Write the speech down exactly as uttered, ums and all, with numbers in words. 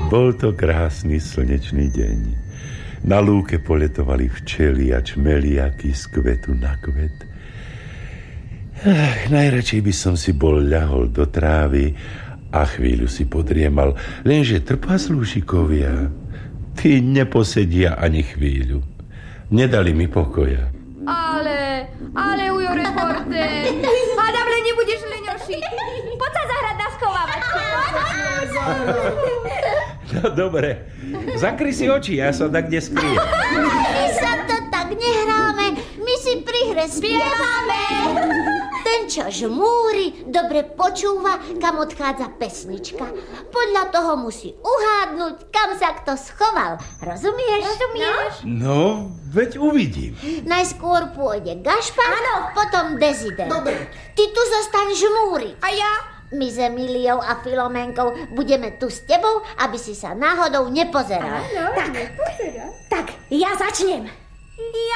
Bol to krásny slnečný deň. Na lúke poletovali včely a čmeliaky z kvetu na kvet. Ach, najradšej by som si bol ľahol do trávy a chvíľu si podriemal, lenže trpaslúšikovia, tí neposedia ani chvíľu. Nedali mi pokoja. Ale, ale ujo reporter, hádam len nebudeš leňošiť. Poď sa zahrať na schovávačku. No dobre, zakry si oči, ja sa tak kde skriem. My sa to tak nehráme, my si pri hre spievame. Ten, čo žmúri, dobre počúva, kam odchádza pesnička. Podľa toho musí uhádnuť, kam sa kto schoval. Rozumieš? Rozumieš? No, veď uvidím. Najskôr pôjde Gašpar, áno, potom Dezident. Dobre. Ty tu zostaň žmúri. A ja? My s Emíliou a Filoménkou budeme tu s tebou, aby si sa náhodou nepozeral. Áno, tak, nepozerám. tak, ja začnem. Ja